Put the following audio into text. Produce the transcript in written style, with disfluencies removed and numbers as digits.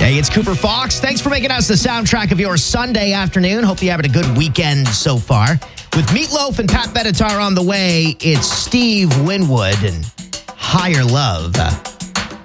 Hey, it's Cooper Fox. Thanks for making us the soundtrack of your Sunday afternoon. Hope you're having a good weekend so far. With Meatloaf and Pat Benatar on the way, it's Steve Winwood and Higher Love.